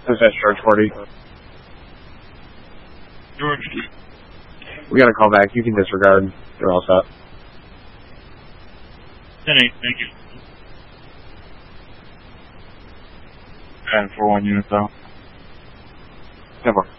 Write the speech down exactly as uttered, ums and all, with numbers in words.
Dispatch George forty. George. We got a call back. You can disregard. They're all set. ten eight, thank you. ten four one units out. ten four.